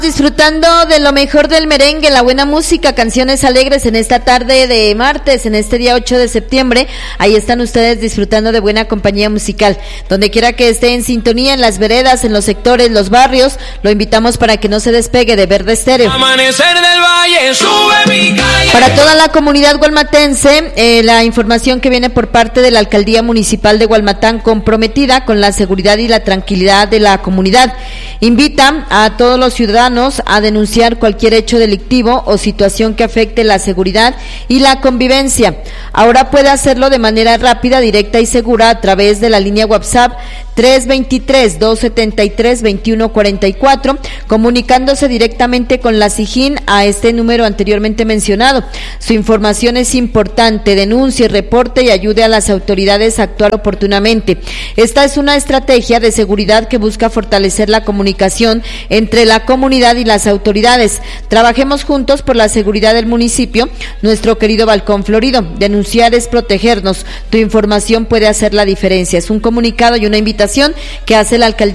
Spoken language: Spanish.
Disfrutando de lo mejor del merengue, la buena música, canciones alegres en esta tarde de martes, en este día 8 de septiembre. Ahí están ustedes disfrutando de buena compañía musical. Donde quiera que esté en sintonía, en las veredas, en los sectores, los barrios, lo invitamos para que no se despegue de Verde Estéreo. Amanecer del Valle, sube mi calle. Para toda la comunidad gualmatense, la información que viene por parte de la Alcaldía Municipal de Gualmatán, comprometida con la seguridad y la tranquilidad de la comunidad, invita a todos los ciudadanos a denunciar cualquier hecho delictivo o situación que afecte la seguridad y la convivencia. Ahora puede hacerlo de manera rápida, directa y segura a través de la línea WhatsApp 323-273-2144, comunicándose directamente con la SIJIN a este número anteriormente mencionado. Su información es importante, denuncie, reporte y ayude a las autoridades a actuar oportunamente. Esta es una estrategia de seguridad que busca fortalecer la comunicación entre la comunidad y las autoridades. Trabajemos juntos por la seguridad del municipio, nuestro querido Balcón Florido. Denunciar es protegernos. Tu información puede hacer la diferencia. Es un comunicado y una invitación que hace la Alcaldía